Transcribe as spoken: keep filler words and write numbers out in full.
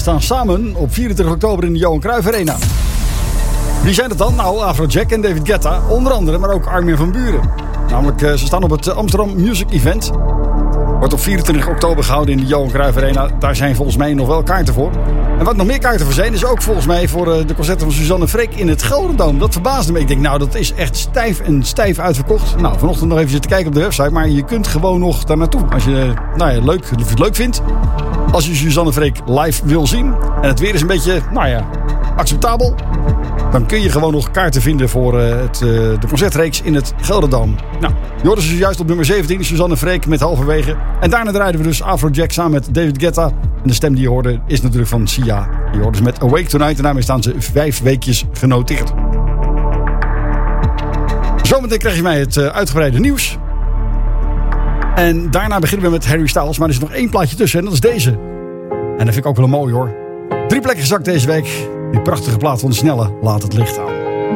staan samen op vierentwintig oktober in de Johan Cruijff Arena. Wie zijn het dan? Nou, Afrojack en David Guetta, onder andere, maar ook Armin van Buuren. Namelijk, ze staan op het Amsterdam Music Event. Wordt op vierentwintig oktober gehouden in de Johan Cruijff Arena. Daar zijn volgens mij nog wel kaarten voor. En wat nog meer kaarten voor zijn, is ook volgens mij voor de concerten van Suzanne Freek in het Gelderdoom. Dat verbaasde me. Ik denk, nou, dat is echt stijf en stijf uitverkocht. Nou, vanochtend nog even zitten kijken op de website. Maar je kunt gewoon nog daar naartoe. Als je, nou ja, leuk, of het leuk vindt. Als je Suzanne Freek live wil zien. En het weer is een beetje, nou ja, acceptabel. Dan kun je gewoon nog kaarten vinden voor uh, het, uh, de concertreeks in het Gelderdoom. Nou, je hoorde ze juist op nummer zeventien, Suzanne Freek met Halverwege. En daarna draaiden we dus Afrojack samen met David Guetta. En de stem die je hoorde is natuurlijk van Sia. Je hoorde ze met Awake Tonight en daarmee staan ze vijf weekjes genoteerd. Zometeen krijg je mij het uh, uitgebreide nieuws. En daarna beginnen we met Harry Styles. Maar er is nog één plaatje tussen en dat is deze. En dat vind ik ook wel mooi hoor. Drie plekken gezakt deze week. Die prachtige plaat van de Snelle, Laat het licht aan.